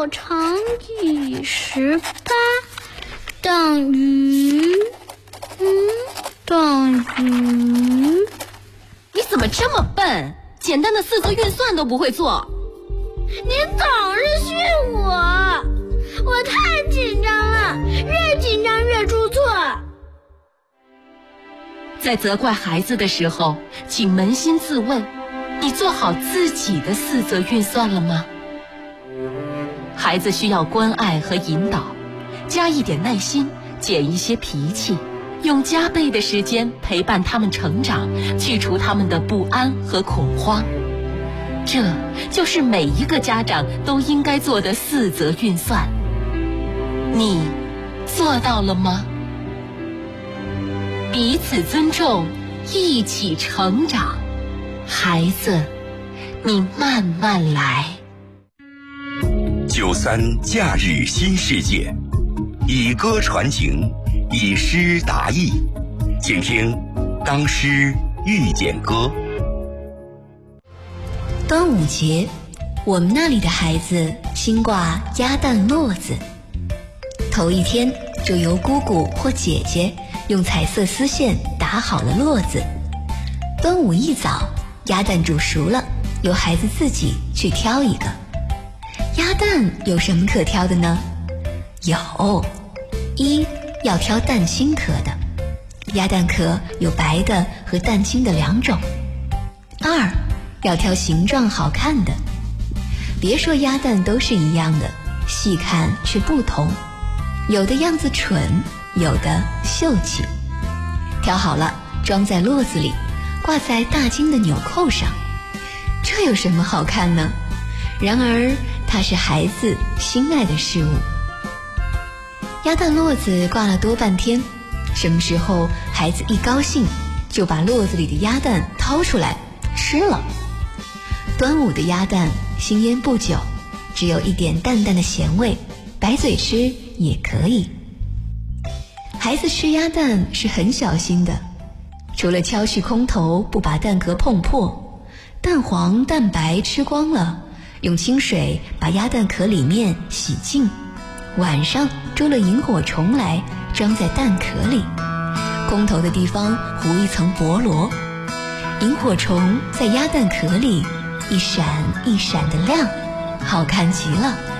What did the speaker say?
6乘以18等于你怎么这么笨？简单的四则运算都不会做。 您总是训我太紧张了，越紧张越出错。 在责怪孩子的时候，请扪心自问，你做好自己的四则运算了吗？孩子需要关爱和引导，加一点耐心，减一些脾气，用加倍的时间陪伴他们成长，去除他们的不安和恐慌。这就是每一个家长都应该做的四则运算。你做到了吗？彼此尊重，一起成长。孩子，你慢慢来。 93假日新世界，以歌传情，以诗达意，请听当诗遇见歌。 端午节，我们那里的孩子新挂鸭蛋络子，头一天就由姑姑或姐姐用彩色丝线打好了络子。端午一早，鸭蛋煮熟了，由孩子自己去挑一个。鸭蛋有什么可挑的呢？有，一要挑蛋清壳的，鸭蛋壳有白的和蛋清的两种。二要挑形状好看的，别说鸭蛋都是一样的，细看却不同，有的样子蠢，有的秀气。挑好了，装在络子里，挂在大金的纽扣上。这有什么好看呢？然而它是孩子心爱的事物。鸭蛋络子挂了多半天，什么时候孩子一高兴，就把络子里的鸭蛋掏出来吃了。端午的鸭蛋新腌不久，只有一点淡淡的咸味，白嘴吃也可以。孩子吃鸭蛋是很小心的，除了敲去空头，不把蛋壳碰破，蛋黄蛋白吃光了，用清水把鸭蛋壳里面洗净，晚上捉了萤火虫来装在蛋壳里，空头的地方糊一层菠萝，萤火虫在鸭蛋壳里一闪一闪的亮，好看极了。